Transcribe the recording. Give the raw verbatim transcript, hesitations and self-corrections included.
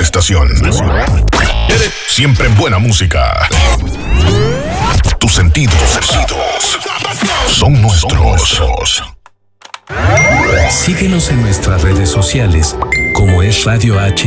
estación. Siempre buena música. Tus sentidos son nuestros. Síguenos en nuestras redes sociales como es Radio H.